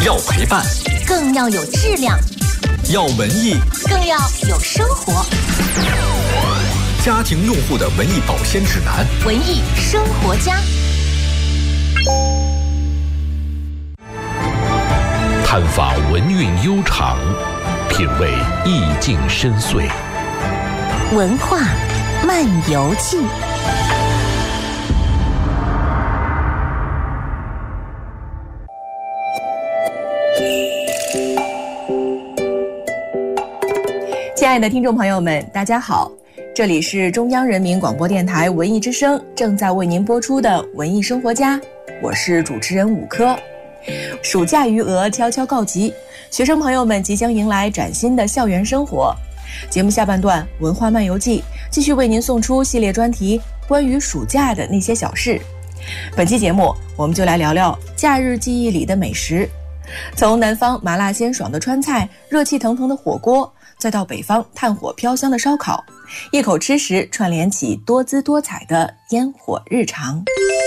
要陪伴， 更要有质量； 要文艺， 更要有生活。 家庭用户的文艺保鲜指南， 文艺生活家。 探访文韵悠长，品味意境深邃。 文化漫游记。 亲爱的听众朋友们，大家好，这里是中央人民广播电台文艺之声正在为您播出的文艺生活家，我是主持人武科。暑假余额悄悄告急，学生朋友们即将迎来崭新的校园生活。节目下半段文化漫游记继续为您送出系列专题，关于暑假的那些小事。本期节目我们就来聊聊假日记忆里的美食，从南方麻辣鲜爽的川菜，热气腾腾的火锅，再到北方炭火飘香的烧烤，一口吃食串联起多姿多彩的烟火日常。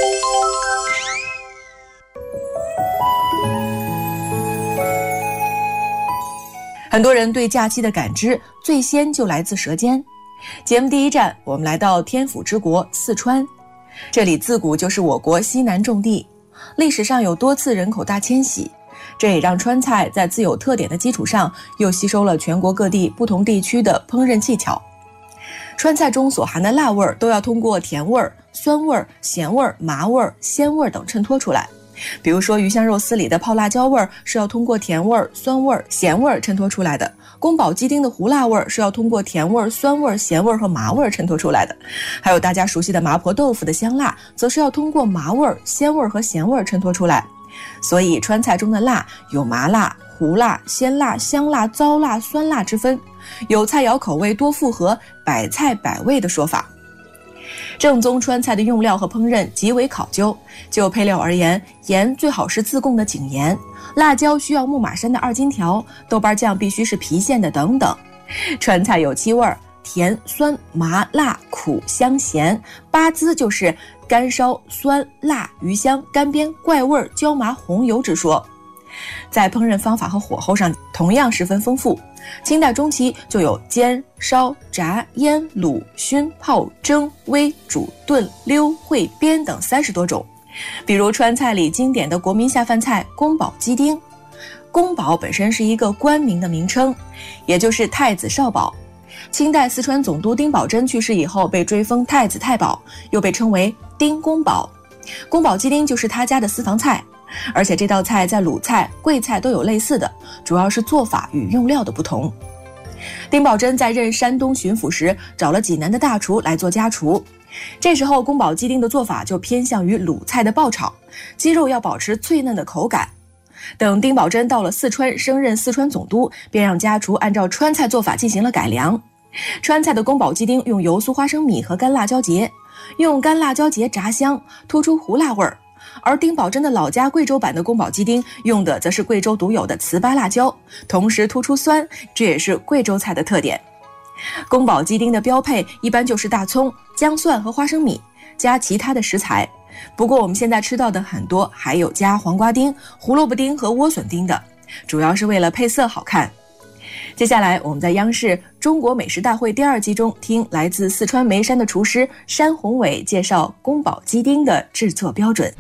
很多人对假期的感知最先就来自舌尖。节目第一站，我们来到天府之国四川，这里自古就是我国西南重地，历史上有多次人口大迁徙，这也让川菜在自有特点的基础上，又吸收了全国各地不同地区的烹饪技巧。川菜中所含的辣味都要通过甜味、酸味、咸味、麻味、鲜味等衬托出来。比如说鱼香肉丝里的泡辣椒味是要通过甜味、酸味、咸味衬托出来的，宫保鸡丁的胡辣味是要通过甜味、酸味、咸味和麻味衬托出来的，还有大家熟悉的麻婆豆腐的香辣则是要通过麻味、鲜味和咸味衬托出来。所以川菜中的辣有麻辣、胡辣、鲜辣、香辣、糟辣、酸辣之分，有菜肴口味多复合、百菜百味的说法。正宗川菜的用料和烹饪极为考究，就配料而言，盐最好是自贡的井盐，辣椒需要木马山的2金条，豆瓣酱必须是郫县的等等。川菜有7味，甜、酸、麻、辣、苦、香、咸，8滋就是干烧、酸、辣、鱼香、干煸、怪味、椒麻、红油之说。在烹饪方法和火候上同样十分丰富，清代中期就有煎、烧、炸、腌、卤、熏、泡、蒸、煨、煮、炖、溜、烩、煸等30多种。比如川菜里经典的国民下饭菜宫保鸡丁。宫保本身是一个官名的名称，也就是太子少保。清代四川总督丁宝桢去世以后被追封太子太保，又被称为丁公保。宫保鸡丁就是他家的私房菜，而且这道菜在鲁菜、桂菜都有类似的，主要是做法与用料的不同。丁宝桢在任山东巡抚时，找了济南的大厨来做家厨，这时候宫保鸡丁的做法就偏向于鲁菜的爆炒，鸡肉要保持脆嫩的口感。等丁宝桢到了四川升任四川总督，便让家厨按照川菜做法进行了改良。川菜的宫保鸡丁用油酥花生米和干辣椒节，用干辣椒节炸香，突出胡辣味儿。而丁宝桢的老家贵州版的宫保鸡丁用的则是贵州独有的糍粑辣椒，同时突出酸，这也是贵州菜的特点。宫保鸡丁的标配一般就是大葱、姜蒜和花生米，加其他的食材。不过我们现在吃到的很多还有加黄瓜丁、胡萝卜丁和莴笋丁的，主要是为了配色好看。接下来我们在央视中国美食大会第2季中听来自四川眉山的厨师山宏伟介绍宫保鸡丁的制作标准。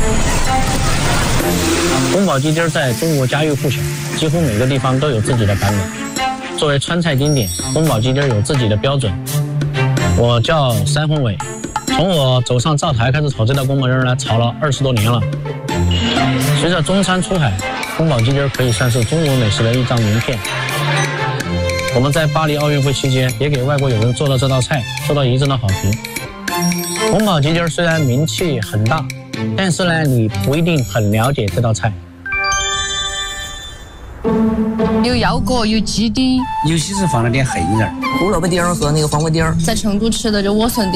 宫保鸡丁在中国家喻户晓，几乎每个地方都有自己的版本。作为川菜经典，宫保鸡丁有自己的标准。我叫山宏伟，从我走上灶台开始炒这道宫保鸡丁来，炒了20多年了。随着中餐出海，宫保鸡丁可以算是中国美食的一张名片。我们在巴黎奥运会期间也给外国友人做了这道菜，受到一致的好评。宫保鸡丁虽然名气很大，但是呢，你不一定很了解这道菜。 有腰果，有鸡丁， 尤其是放了点黑仁、 胡萝卜丁和那个黄瓜丁。 在成都吃的就莴笋丁。